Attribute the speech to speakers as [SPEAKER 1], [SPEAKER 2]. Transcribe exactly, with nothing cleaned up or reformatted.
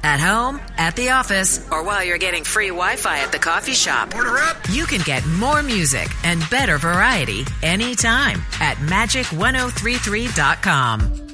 [SPEAKER 1] At home, at the office, or while you're getting free Wi-Fi at the coffee shop.
[SPEAKER 2] Order up!
[SPEAKER 1] You can get more music and better variety anytime at magic ten thirty-three dot com.